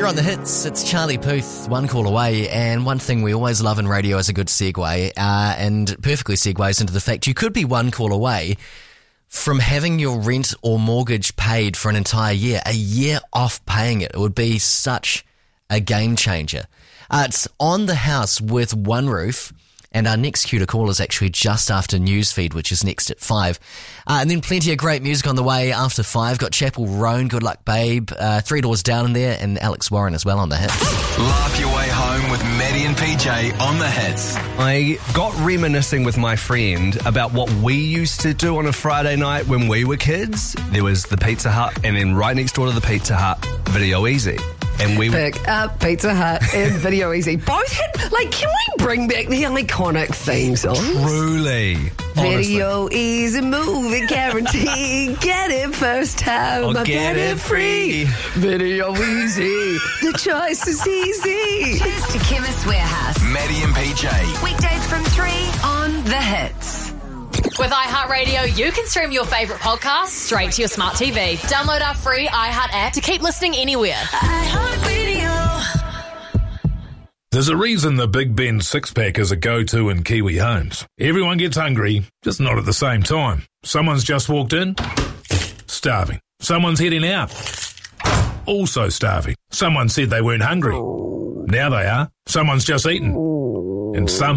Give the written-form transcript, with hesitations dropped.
You're on the hits. It's Charlie Puth, One Call Away, and one thing we always love in radio is a good segue, and perfectly segues into the fact you could be one call away from having your rent or mortgage paid for an entire year, a year off paying it. It would be such a game changer. It's On the House with One Roof. And our next cue to call is actually just after Newsfeed, which is next at 5. And then plenty of great music on the way after 5. Got Chapel Roan, Good Luck Babe, Three Doors Down in there, and Alex Warren as well on the hits. Laugh your way home with Maddie and PJ on the hits. I got reminiscing with my friend about what we used to do on a Friday night when we were kids. There was the Pizza Hut, and then right next door to the Pizza Hut, Video Easy. And we pick up Pizza Hut and Video Easy. Both had, can we bring back the iconic theme songs? Truly. Video Easy movie guarantee. Get it first time. Or get it free. Video Easy. The choice is easy. Cheers to Chemist Warehouse. Maddie and PJ. Weekdays from 3 on the hits. With iHeartRadio, you can stream your favourite podcasts straight to your smart TV. Download our free iHeart app to keep listening anywhere. There's a reason the Big Ben six-pack is a go-to in Kiwi homes. Everyone gets hungry, just not at the same time. Someone's just walked in, starving. Someone's heading out, also starving. Someone said they weren't hungry. Now they are. Someone's just eaten. And some